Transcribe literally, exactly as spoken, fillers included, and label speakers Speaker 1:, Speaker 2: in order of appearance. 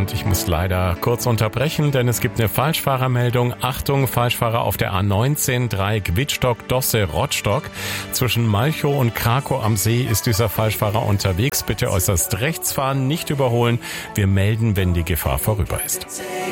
Speaker 1: und ich muss leider kurz unterbrechen, denn es gibt eine Falschfahrermeldung. Achtung, Falschfahrer auf der A neunzehn, Dreieck Wittstock, Dosse, Rottstock. Zwischen Malchow und Krakow am See ist dieser Falschfahrer unterwegs. Bitte äußerst rechts fahren, nicht überholen. Wir melden, wenn die Gefahr vorüber ist.